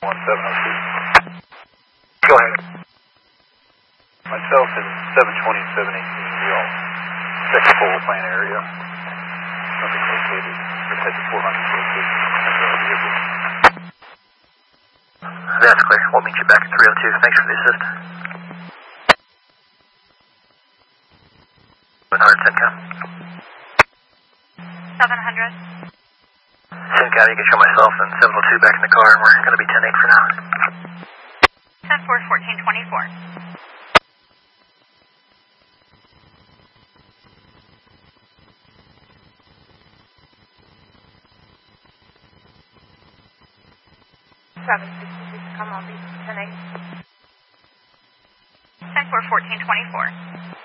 1702. Go ahead. Myself and 720 and 718, we all check the full plan area. Nothing located. We're headed to 400 located. That's clear. We'll meet you back at 302. Thanks for the assist. 700, Simcoe. 700. Simcoe, you can show myself and 702 back in the car, and we're going to be 10-8 for now. 10-4, 1424. Come on, 10-8. 10-4, 1424.